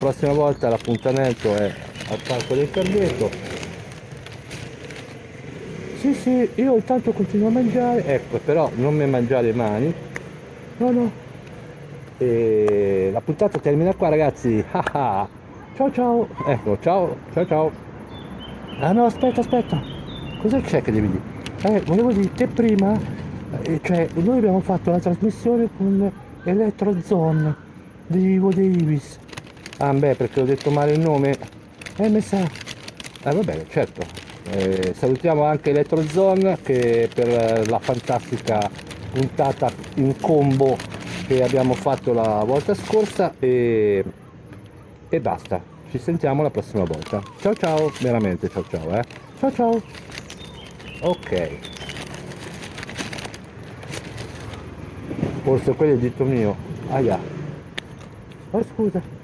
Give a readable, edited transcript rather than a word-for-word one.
prossima volta l'appuntamento è al parco del Carbeto. Sì, sì, io intanto continuo a mangiare, ecco, però non mi mangiare le mani. No, no. E la puntata termina qua, ragazzi. Ah ah. Ciao ciao. Ecco, ciao, ciao ciao. Ah no, aspetta, aspetta. Cos'è che c'è che devi dire? Volevo dire, te prima, cioè, noi abbiamo fatto la trasmissione con Electrozone di Ivo De Ivis. Ah, beh, perché ho detto male il nome. Mi sa. Va bene, certo. Salutiamo anche Electrozone che per la fantastica puntata in combo che abbiamo fatto la volta scorsa e basta. Ci sentiamo la prossima volta. Ciao ciao, veramente ciao ciao, eh. Ciao ciao. Ok, forse quello è il dito mio. Aia. Oh scusa.